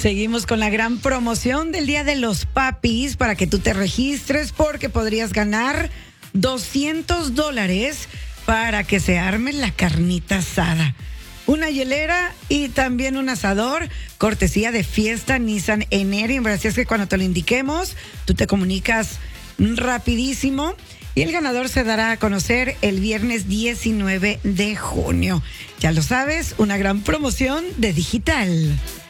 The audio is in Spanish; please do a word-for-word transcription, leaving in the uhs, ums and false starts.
Seguimos con la gran promoción del Día de los Papis para que tú te registres porque podrías ganar doscientos dólares para que se arme la carnita asada. Una hielera y también un asador, cortesía de Fiesta Nissan Enerium. Así es que cuando te lo indiquemos, tú te comunicas rapidísimo y el ganador se dará a conocer el viernes diecinueve de junio. Ya lo sabes, una gran promoción de Digital.